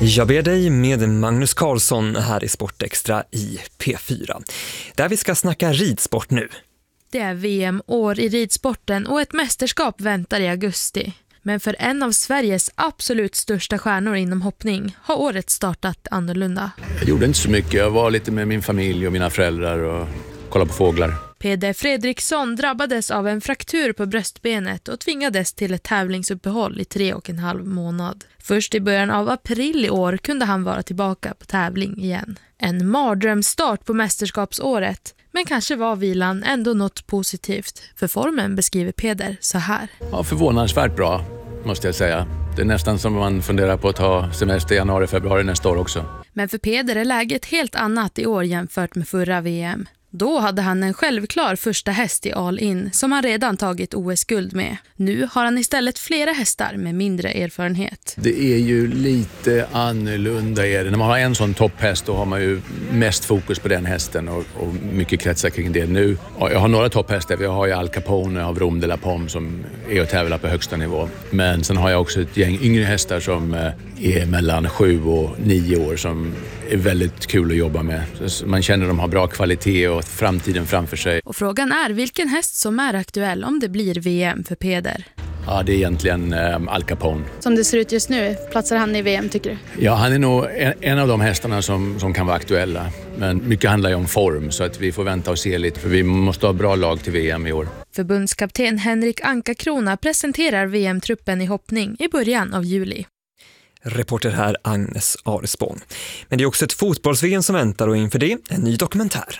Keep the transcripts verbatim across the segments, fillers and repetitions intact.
Jag ber dig med Magnus Karlsson här i Sportextra i P fyra. Där vi ska snacka ridsport nu. Det är V M-år i ridsporten och ett mästerskap väntar i augusti. Men för en av Sveriges absolut största stjärnor inom hoppning har året startat annorlunda. Jag gjorde inte så mycket. Jag var lite med min familj och mina föräldrar och kollade på fåglar. Peder Fredriksson drabbades av en fraktur på bröstbenet och tvingades till ett tävlingsuppehåll i tre och en halv månad. Först i början av april i år kunde han vara tillbaka på tävling igen. En mardrömsstart på mästerskapsåret, men kanske var vilan ändå något positivt. För formen beskriver Peder så här. Ja, förvånansvärt bra måste jag säga. Det är nästan som man funderar på att ta semester i januari, februari nästa år också. Men för Peder är läget helt annat i år jämfört med förra V M. Då hade han en självklar första häst i All In som han redan tagit O S-guld med. Nu har han istället flera hästar med mindre erfarenhet. Det är ju lite annorlunda. Är det. När man har en sån topphäst då har man ju mest fokus på den hästen och, och mycket kretsar kring det nu. Jag har några topphästar. Vi har ju Al Capone av Rom de la Pomme som är och tävlar på högsta nivå. Men sen har jag också ett gäng yngre hästar som är mellan sju och nio år som är väldigt kul att jobba med. Man känner att de har bra kvalitet och framtiden framför sig. Och frågan är vilken häst som är aktuell om det blir V M för Peder. Ja, det är egentligen eh, Al Capone. Som det ser ut just nu, platsar han i V M tycker du? Ja, han är nog en, en av de hästarna som, som kan vara aktuella. Men mycket handlar ju om form så att vi får vänta och se lite för vi måste ha bra lag till V M i år. Förbundskapten Henrik Anka-Krona presenterar V M-truppen i hoppning i början av juli. Reporter här Agnes Aresborn. Men det är också ett fotbolls-V M som väntar och inför det en ny dokumentär.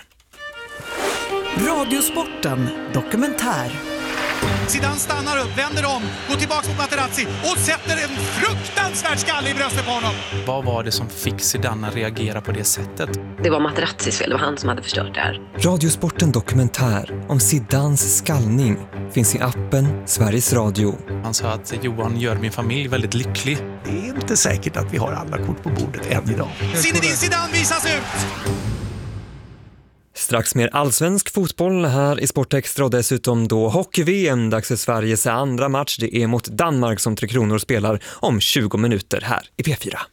Radiosporten dokumentär. Zidane stannar upp, vänder om, går tillbaka mot Materazzi och sätter en fruktansvärd skalle i bröstet på honom. Vad var det som fick Zidane att reagera på det sättet? Det var Materazzis fel, det var han som hade förstört det här. Radiosporten dokumentär om Zidanes skallning finns i appen Sveriges Radio. Han sa att Johan gör min familj väldigt lycklig. Det är inte säkert att vi har alla kort på bordet än idag. Zinedine Zidane visas ut! Strax mer allsvensk fotboll här i Sportextra och dessutom då hockey-V M. Dags för Sveriges andra match. Det är mot Danmark som Tre Kronor spelar om tjugo minuter här i P fyra.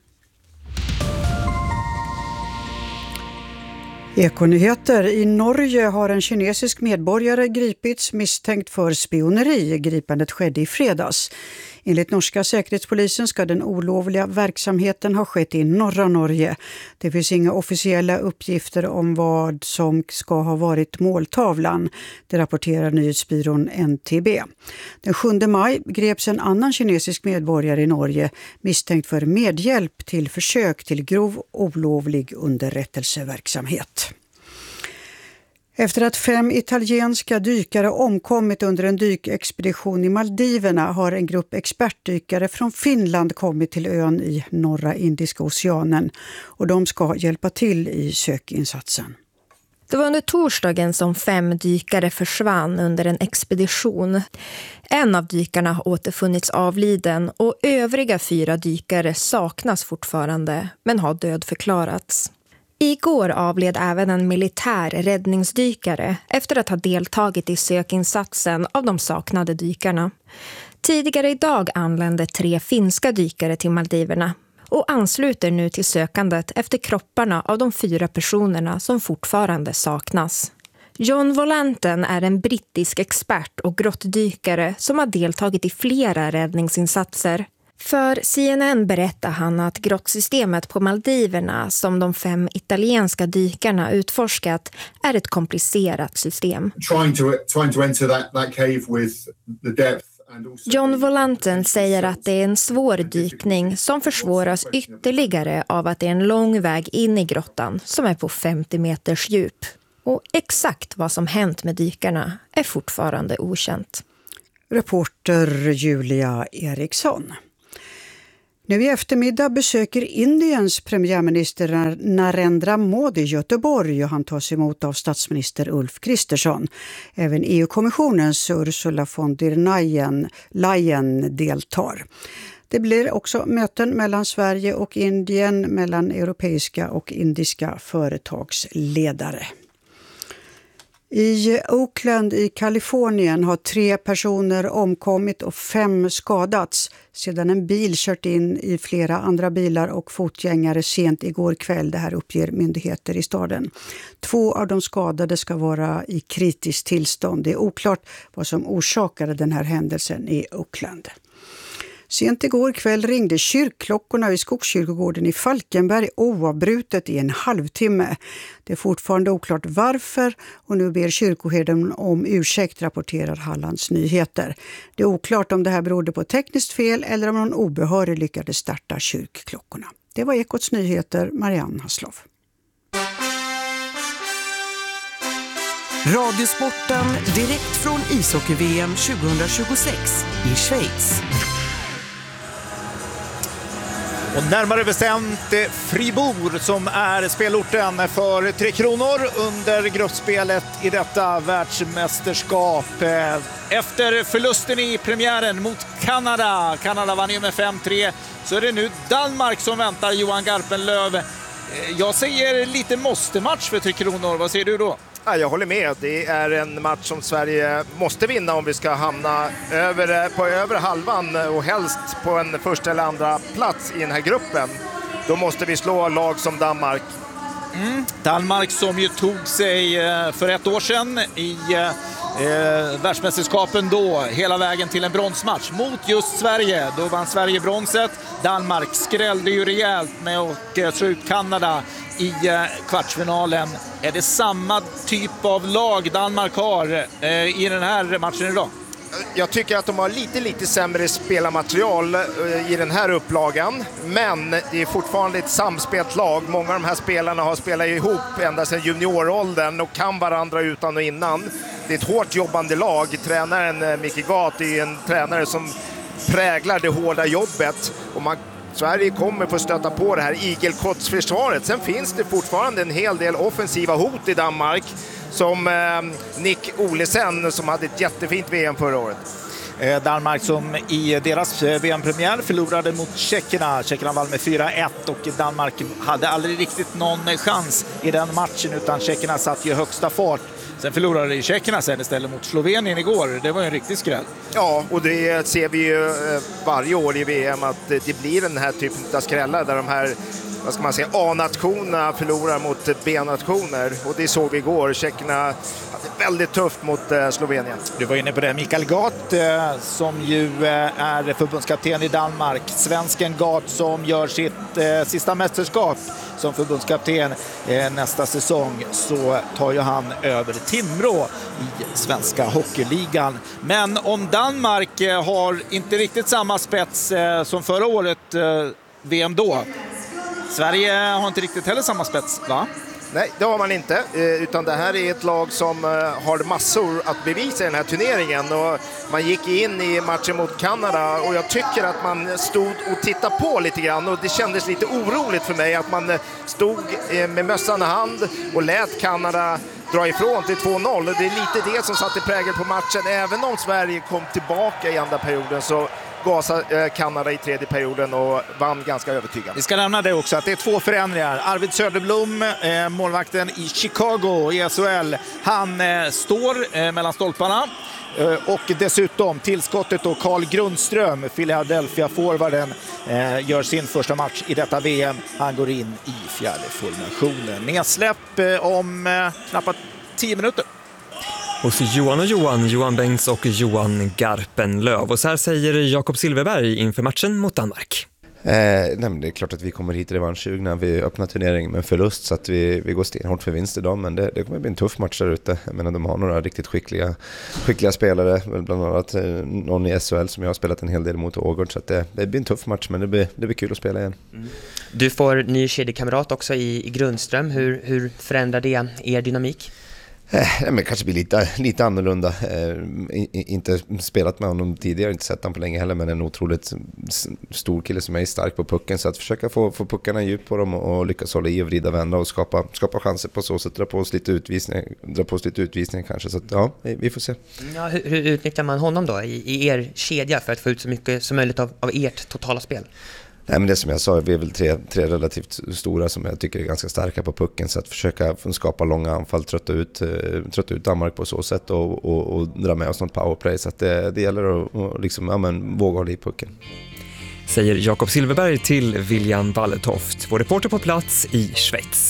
Ekonyheter. I Norge har en kinesisk medborgare gripits misstänkt för spioneri. Gripandet skedde i fredags. Enligt norska säkerhetspolisen ska den olovliga verksamheten ha skett i norra Norge. Det finns inga officiella uppgifter om vad som ska ha varit måltavlan. Det rapporterar nyhetsbyrån N T B. Den sjunde maj greps en annan kinesisk medborgare i Norge misstänkt för medhjälp till försök till grov olovlig underrättelseverksamhet. Efter att fem italienska dykare omkommit under en dykexpedition i Maldiverna har en grupp expertdykare från Finland kommit till ön i norra Indiska oceanen och de ska hjälpa till i sökinsatsen. Det var under torsdagen som fem dykare försvann under en expedition. En av dykarna har återfunnits avliden och övriga fyra dykare saknas fortfarande men har dödförklarats. Igår avled även en militär räddningsdykare efter att ha deltagit i sökinsatsen av de saknade dykarna. Tidigare idag anlände tre finska dykare till Maldiverna och ansluter nu till sökandet efter kropparna av de fyra personerna som fortfarande saknas. John Volanten är en brittisk expert och grottdykare som har deltagit i flera räddningsinsatser. För C N N berättar han att grottsystemet på Maldiverna som de fem italienska dykarna utforskat är ett komplicerat system. Trying to, trying to enter that, that cave with the depth. John Volanten säger att det är en svår dykning som försvåras ytterligare av att det är en lång väg in i grottan som är på femtio meters djup. Och exakt vad som hänt med dykarna är fortfarande okänt. Reporter Julia Eriksson. Nu i eftermiddag besöker Indiens premiärminister Narendra Modi Göteborg och han tas emot av statsminister Ulf Kristersson. Även E U-kommissionens Ursula von der Leyen deltar. Det blir också möten mellan Sverige och Indien, mellan europeiska och indiska företagsledare. I Oakland i Kalifornien har tre personer omkommit och fem skadats sedan en bil kört in i flera andra bilar och fotgängare sent igår kväll. Det här uppger myndigheter i staden. Två av de skadade ska vara i kritiskt tillstånd. Det är oklart vad som orsakade den här händelsen i Oakland. Sent igår kväll ringde kyrkklockorna vid Skogskyrkogården i Falkenberg oavbrutet i en halvtimme. Det är fortfarande oklart varför och nu ber kyrkoherden om ursäkt, rapporterar Hallands Nyheter. Det är oklart om det här berodde på tekniskt fel eller om någon obehörig lyckades starta kyrkklockorna. Det var Ekots Nyheter, Marianne Haslov. Radiosporten direkt från ishockey-V M tjugohundratjugosex i Schweiz. Och närmare bestämt Fribourg som är spelorten för Tre Kronor under gruppspelet i detta världsmästerskap. Efter förlusten i premiären mot Kanada, Kanada vann ju med fem tre, så är det nu Danmark som väntar Johan Garpenlöv. Jag säger lite måste-match för Tre Kronor, vad säger du då? Ja, jag håller med. Det är en match som Sverige måste vinna om vi ska hamna över, på över halvan och helst på en första eller andra plats i den här gruppen. Då måste vi slå lag som Danmark. Mm. Danmark som ju tog sig för ett år sedan i eh, världsmästerskapen då hela vägen till en bronsmatch mot just Sverige. Då vann Sverige bronset. Danmark skrällde ju rejält med att slå ut Kanada i kvartsfinalen. Är det samma typ av lag Danmark har eh, i den här matchen idag? Jag tycker att de har lite, lite sämre spelarmaterial i den här upplagan. Men det är fortfarande ett samspelt lag. Många av de här spelarna har spelat ihop ända sedan junioråldern och kan varandra utan och innan. Det är ett hårt jobbande lag. Tränaren Micke Gat är en tränare som präglar det hårda jobbet. Och man Sverige kommer få stöta på det här igelkottsförsvaret. Sen finns det fortfarande en hel del offensiva hot i Danmark. Som eh, Nick Olesen som hade ett jättefint V M förra året. Eh, Danmark som i deras V M-premiär förlorade mot tjeckerna. Tjeckerna vann med fyra ett och Danmark hade aldrig riktigt någon chans i den matchen utan tjeckerna satt ju högsta fart. Sen förlorade i tjeckerna sen istället mot Slovenien igår. Det var ju en riktig skräll. Ja, och det ser vi ju varje år i V M att det blir den här typen av skrällar där de här, vad ska man säga, A-nationerna förlorar mot B-nationer. Och det såg vi igår. Tjeckerna hade väldigt tufft mot Slovenien. Du var inne på det. Mikael Gat som ju är förbundskapten i Danmark. Svensken Gat som gör sitt eh, sista mästerskap som förbundskapten eh, nästa säsong, så tar ju han över Timrå i svenska hockeyligan. Men om Danmark eh, har inte riktigt samma spets eh, som förra året eh, V M då. Sverige har inte riktigt heller samma spets, va? Nej, det har man inte. Utan det här är ett lag som har massor att bevisa i den här turneringen. Och man gick in i matchen mot Kanada och jag tycker att man stod och tittade på lite grann. Och det kändes lite oroligt för mig att man stod med mössan i hand och lät Kanada dra ifrån till två noll. Det är lite det som satte prägel på matchen. Även om Sverige kom tillbaka i andra perioden så gasade Kanada i tredje perioden och vann ganska övertygande. Vi ska nämna det också att det är två förändringar. Arvid Söderblom, eh, målvakten i Chicago i S H L, han eh, står eh, mellan stolparna. Eh, och dessutom tillskottet då Carl Grundström, Philadelphia-forwarden, eh, gör sin första match i detta V M. Han går in i fjärde formationen. Nedsläpp eh, om eh, knappt tio minuter. Hos Johan och Johan, Johan Bengts och Johan Garpenlöv. Och så här säger Jakob Silverberg inför matchen mot Danmark. Eh, nej, men det är klart att vi kommer hit revanschsugna när vi öppnar turneringen med en förlust, så att vi, vi går stenhårt för vinst idag, men det, det kommer bli en tuff match där ute. Jag menar, de har några riktigt skickliga, skickliga spelare, bland annat eh, någon i S H L som jag har spelat en hel del mot Ågård, så att det, det blir en tuff match, men det blir, det blir kul att spela igen. Mm. Du får ny kedjekamrat också i, i Grundström. Hur, hur förändrar det er dynamik? Eh, men kanske blir lite, lite annorlunda. Eh, inte spelat med honom tidigare, inte sett honom på länge heller, men en otroligt stor kille som är stark på pucken, så att försöka få, få puckarna djup på dem och, och lyckas hålla i och vrida, vända och skapa, skapa chanser på så sätt, dra på oss lite utvisning, dra på oss lite utvisning kanske, så att, ja, vi får se. Ja, hur, hur utnyttjar man honom då i, i er kedja för att få ut så mycket som möjligt av, av ert totala spel? Nej, men det som jag sa, vi är väl tre, tre relativt stora som jag tycker är ganska starka på pucken, så att försöka skapa långa anfall, trötta ut, trötta ut Danmark på så sätt och, och, och dra med oss något powerplay, så att det, det gäller att och liksom, ja, men, våga hålla i pucken. Säger Jakob Silverberg till William Walletoft, vår reporter på plats i Schweiz.